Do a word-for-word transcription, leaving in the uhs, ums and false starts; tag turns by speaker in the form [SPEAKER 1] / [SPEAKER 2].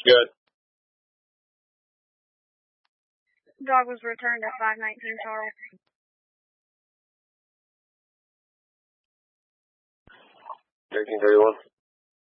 [SPEAKER 1] Good.
[SPEAKER 2] Dog was returned at five nineteen Charles.
[SPEAKER 1] thirteen thirty-one.